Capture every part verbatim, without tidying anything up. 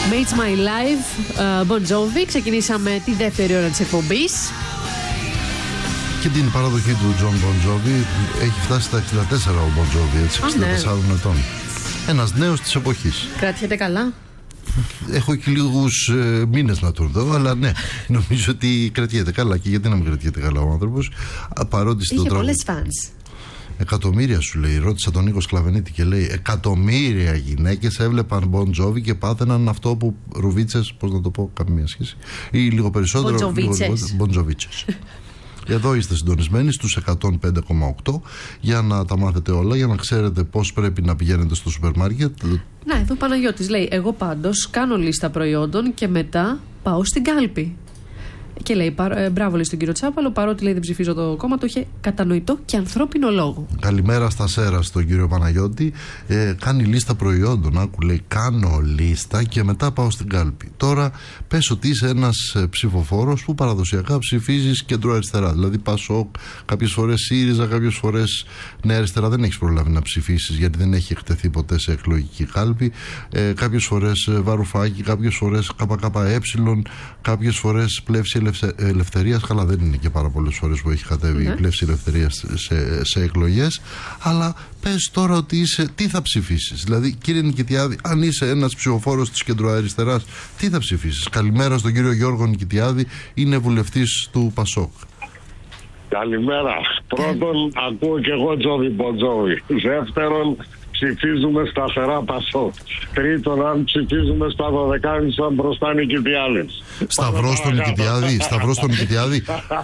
Mates My Life, uh, Bon Jovi. Ξεκινήσαμε τη δεύτερη ώρα της εκπομπής. Και την παραδοχή του John Bon Jovi. Έχει φτάσει στα εξήντα τέσσερα ο Bon Jovi, έτσι, εξήντα τέσσερα ναι. ετών. Ένας νέος της εποχής. Κρατιέται καλά. Έχω και λίγους ε, μήνες να τον δω, αλλά ναι, νομίζω ότι κρατιέται καλά. Και γιατί να μην κρατιέται καλά ο άνθρωπος, παρότι στο τρόπο. Είχε τρόπο... πολλές φανς. Εκατομμύρια σου λέει. Ρώτησα τον Νίκο Σκλαβενίτη και λέει: εκατομμύρια γυναίκες έβλεπαν Bon Jovi και πάθαιναν αυτό που ρουβίτσες, πώς να το πω, καμία σχέση. Ή λίγο περισσότερο. Bon Joviτσες. Εδώ είστε συντονισμένοι στους εκατόν πέντε κόμμα οκτώ για να τα μάθετε όλα, για να ξέρετε πώς πρέπει να πηγαίνετε στο σούπερ μάρκετ. Να, εδώ ο Παναγιώτης λέει: εγώ πάντως κάνω λίστα προϊόντων και μετά πάω στην κάλπη. Και λέει: μπράβο, λέει στον κύριο Τσάπαλο, παρότι λέει δεν ψηφίζω το κόμμα, το είχε κατανοητό και ανθρώπινο λόγο. Καλημέρα στα Σέρα στον κύριο Παναγιώτη. Ε, κάνει λίστα προϊόντων. Άκου, λέει: κάνω λίστα και μετά πάω στην κάλπη. Τώρα πες ότι είσαι ένας ψηφοφόρος που παραδοσιακά ψηφίζεις κεντροαριστερά. Δηλαδή Πασόκ, κάποιες φορές ΣΥΡΙΖΑ, κάποιες φορές Νέα Αριστερά. Δεν έχεις προλάβει να ψηφίσεις γιατί δεν έχει εκτεθεί ποτέ σε εκλογική κάλπη. Ε, κάποιες φορές Βαρουφάκη, κάποιες φορές ΚΚΕ, κάποιες φορές Πλεύση Ελευθερίας. Καλά, δεν είναι και πάρα πολλές φορές που έχει κατέβει mm-hmm. η Πλεύση Ελευθερίας σε, σε εκλογές. Αλλά πες τώρα ότι είσαι, τι θα ψηφίσεις. Δηλαδή, κύριε Νικητιάδη, αν είσαι ένας ψηφοφόρος της κεντροαριστεράς, τι θα ψηφίσεις. Καλημέρα στον κύριο Γιώργο Νικητιάδη, είναι βουλευτής του Πασόκ. Καλημέρα. Πρώτον, ακούω και εγώ Τζόβι Μποντζόβι. Δεύτερον, ψηφίζουμε σταθερά Πασόκ. Τρίτον, αν ψηφίζουμε στα δωδεκάνησα μπροστά Νικητιάδης. Σταυρός στον Νικητιάδη, Σταυρός στον Νικητιάδη.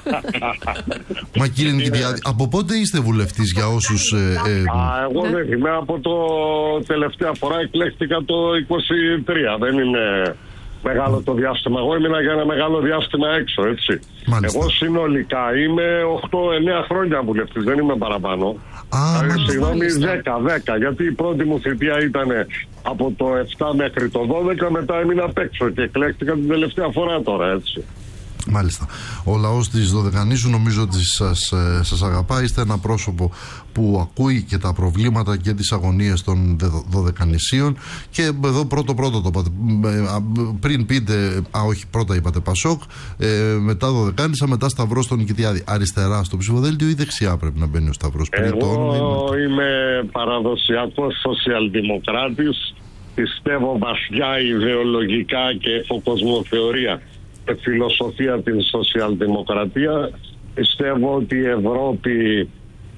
Μα κύριε Νικητιάδη, από πότε είστε βουλευτής για όσους... Ε, ε... Α, εγώ δεν είμαι, από το τελευταία φορά εκλέχτηκα το είκοσι τρία, δεν είναι... Μεγάλο το διάστημα. Εγώ έμεινα για ένα μεγάλο διάστημα έξω, έτσι. Μάλιστα. Εγώ συνολικά είμαι οκτώ εννέα χρόνια βουλευτής, δεν είμαι παραπάνω. Α, ε, συγγνώμη, δέκα, δέκα. Γιατί η πρώτη μου θητεία ήταν από το επτά μέχρι το δώδεκα, μετά έμεινα απ' έξω και εκλέχτηκα την τελευταία φορά τώρα, έτσι. Μάλιστα. Ο λαός της Δωδεκανήσου νομίζω ότι σας, ε, σας αγαπά. Είστε ένα πρόσωπο που ακούει και τα προβλήματα και τις αγωνίες των Δωδεκανησίων. Και εδώ πρώτο πρώτο το είπατε. Πριν πείτε, α όχι, πρώτα είπατε Πασόκ, ε, μετά Δωδεκάνησα, μετά Σταυρό στον Νικητιάδη. Αριστερά στο ψηφοδέλτιο ή δεξιά πρέπει να μπαίνει ο Σταυρός? Εγώ είμαι, είμαι παραδοσιακός σοσιαλδημοκράτης. Πιστεύω βαθιά ιδεολογικά και έχω κοσμοθεωρία και φιλοσοφία την σοσιαλδημοκρατία. Πιστεύω ότι η Ευρώπη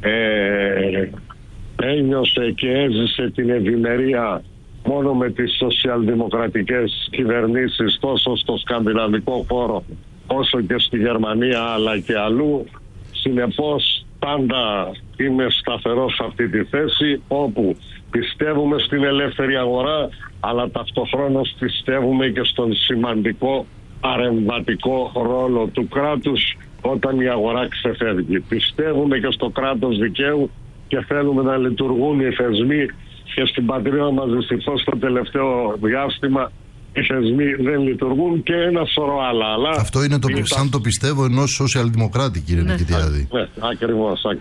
ε, ένιωσε και έζησε την ευημερία μόνο με τις σοσιαλδημοκρατικές κυβερνήσεις, τόσο στο σκανδιναβικό χώρο όσο και στη Γερμανία αλλά και αλλού. Συνεπώς πάντα είμαι σταθερός σε αυτή τη θέση, όπου πιστεύουμε στην ελεύθερη αγορά, αλλά ταυτοχρόνως πιστεύουμε και στον σημαντικό παρεμβατικό ρόλο του κράτους όταν η αγορά ξεφεύγει. Πιστεύουμε και στο κράτος δικαίου και θέλουμε να λειτουργούν οι θεσμοί, και στην πατρίδα μας δυστυχώς στο τελευταίο διάστημα οι θεσμοί δεν λειτουργούν και ένα σωρό άλλα. Αλλά αυτό είναι το, σαν το πιστεύω ενός σοσιαλδημοκράτη, κύριε ναι. Νικητιάδη. Ναι, ακριβώς.